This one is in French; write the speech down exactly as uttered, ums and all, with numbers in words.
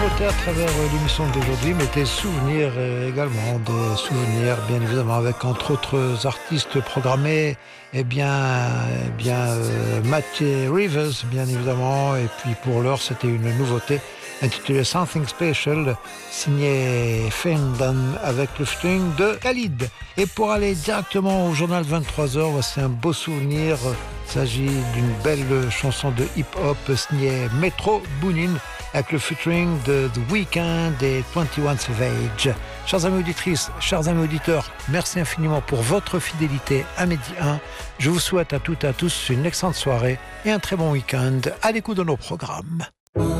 nouveautés à travers l'émission d'aujourd'hui, mais des souvenirs également, des souvenirs bien évidemment avec entre autres artistes programmés, et bien, eh bien euh, Matthew Rivers bien évidemment, et puis pour l'heure c'était une nouveauté intitulée Something Special, signé Fendan avec le featuring de Khalid. Et pour aller directement au journal vingt-trois heures, voici un beau souvenir. Il s'agit d'une belle chanson de hip-hop signée Metro Boomin avec le featuring de The Weeknd et vingt et un Savage. Chers amis auditrices, chers amis auditeurs, merci infiniment pour votre fidélité à Midi un. Je vous souhaite à toutes et à tous une excellente soirée et un très bon week-end à l'écoute de nos programmes.